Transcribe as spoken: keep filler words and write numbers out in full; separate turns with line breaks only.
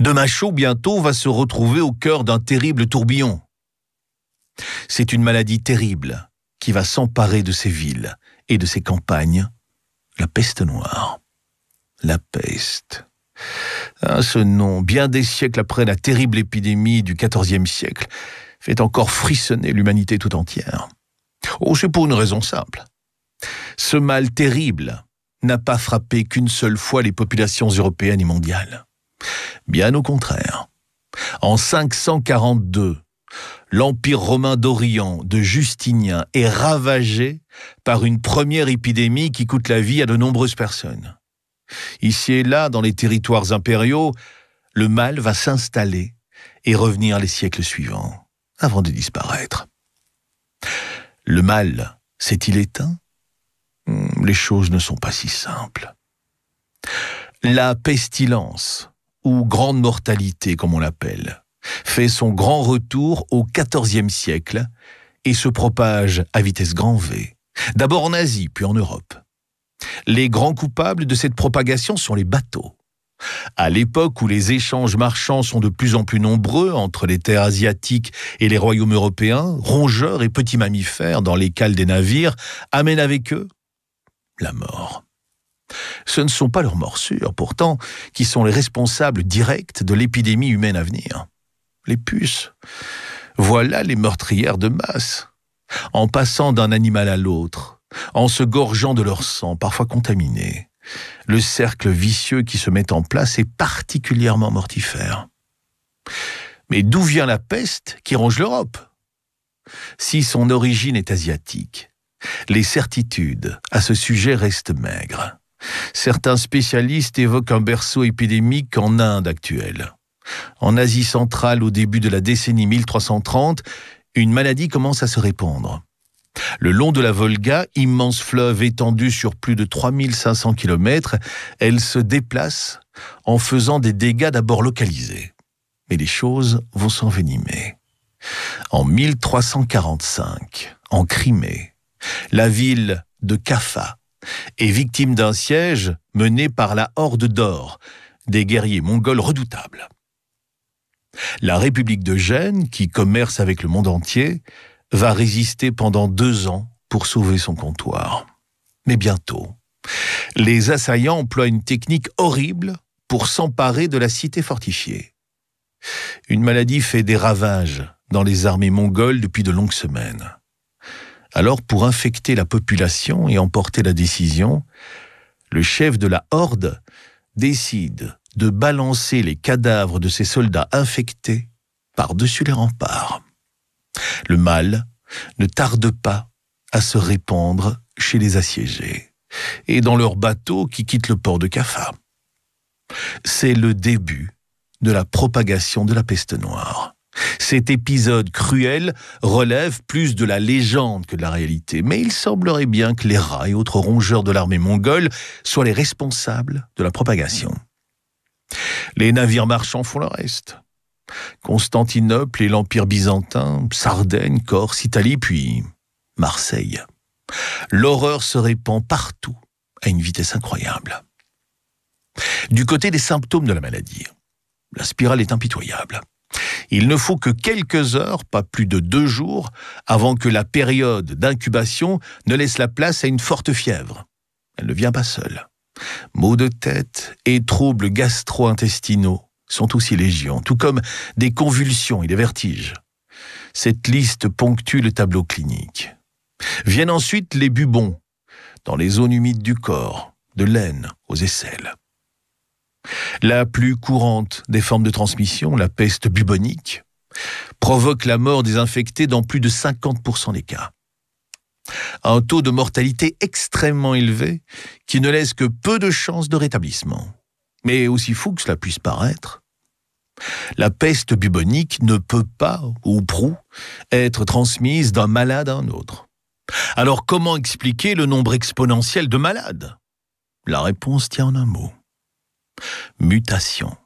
Demain chaud bientôt va se retrouver au cœur d'un terrible tourbillon. C'est une maladie terrible qui va s'emparer de ces villes et de ces campagnes, la peste noire. La peste. Ah, ce nom, bien des siècles après la terrible épidémie du quatorzième siècle, fait encore frissonner l'humanité tout entière. Oh, c'est pour une raison simple. Ce mal terrible n'a pas frappé qu'une seule fois les populations européennes et mondiales. Bien au contraire. En cinq cent quarante-deux, l'Empire romain d'Orient de Justinien est ravagé par une première épidémie qui coûte la vie à de nombreuses personnes. Ici et là, dans les territoires impériaux, le mal va s'installer et revenir les siècles suivants, avant de disparaître. Le mal s'est-il éteint ? Les choses ne sont pas si simples. La pestilence, ou grande mortalité comme on l'appelle, fait son grand retour au quatorzième siècle et se propage à vitesse grand V, d'abord en Asie puis en Europe. Les grands coupables de cette propagation sont les bateaux. À l'époque où les échanges marchands sont de plus en plus nombreux entre les terres asiatiques et les royaumes européens, rongeurs et petits mammifères dans les cales des navires amènent avec eux la mort. Ce ne sont pas leurs morsures, pourtant, qui sont les responsables directs de l'épidémie humaine à venir. Les puces, voilà les meurtrières de masse. En passant d'un animal à l'autre, en se gorgeant de leur sang, parfois contaminé, le cercle vicieux qui se met en place est particulièrement mortifère. Mais d'où vient la peste qui ronge l'Europe ? Si son origine est asiatique, les certitudes à ce sujet restent maigres. Certains spécialistes évoquent un berceau épidémique en Inde actuelle. En Asie centrale, au début de la décennie mille trois cent trente, une maladie commence à se répandre. Le long de la Volga, immense fleuve étendu sur plus de trois mille cinq cents kilomètres, elle se déplace en faisant des dégâts d'abord localisés. Mais les choses vont s'envenimer. En mille trois cent quarante-cinq, en Crimée, la ville de Kaffa est victime d'un siège mené par la Horde d'Or, des guerriers mongols redoutables. La République de Gênes, qui commerce avec le monde entier, va résister pendant deux ans pour sauver son comptoir. Mais bientôt, les assaillants emploient une technique horrible pour s'emparer de la cité fortifiée. Une maladie fait des ravages dans les armées mongoles depuis de longues semaines. Alors, pour infecter la population et emporter la décision, le chef de la Horde décide de balancer les cadavres de ses soldats infectés par-dessus les remparts. Le mal ne tarde pas à se répandre chez les assiégés et dans leurs bateaux qui quittent le port de Kaffa. C'est le début de la propagation de la peste noire. Cet épisode cruel relève plus de la légende que de la réalité, mais il semblerait bien que les rats et autres rongeurs de l'armée mongole soient les responsables de la propagation. Les navires marchands font le reste. Constantinople et l'Empire byzantin, Sardaigne, Corse, Italie, puis Marseille. L'horreur se répand partout à une vitesse incroyable. Du côté des symptômes de la maladie, la spirale est impitoyable. Il ne faut que quelques heures, pas plus de deux jours, avant que la période d'incubation ne laisse la place à une forte fièvre. Elle ne vient pas seule. Maux de tête et troubles gastro-intestinaux sont aussi légion, tout comme des convulsions et des vertiges. Cette liste ponctue le tableau clinique. Viennent ensuite les bubons, dans les zones humides du corps, de l'aine aux aisselles. La plus courante des formes de transmission, la peste bubonique, provoque la mort des infectés dans plus de cinquante pour cent des cas. Un taux de mortalité extrêmement élevé qui ne laisse que peu de chances de rétablissement. Mais aussi fou que cela puisse paraître, la peste bubonique ne peut pas, ou prou, être transmise d'un malade à un autre. Alors comment expliquer le nombre exponentiel de malades ? La réponse tient en un mot. Mutation.